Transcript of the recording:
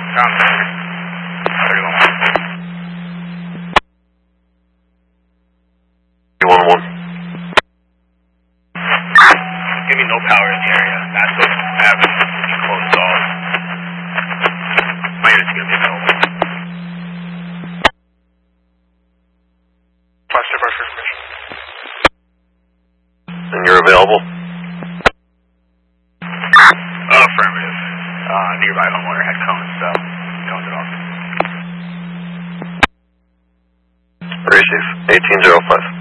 Sounds good. 311. Give me no power in the area. That's what happens when you close off. My unit's gonna be available. Cluster buffer. And you're available? Affirmative. Nearby homeowner had cones, so cones it off. Very safe. 1805.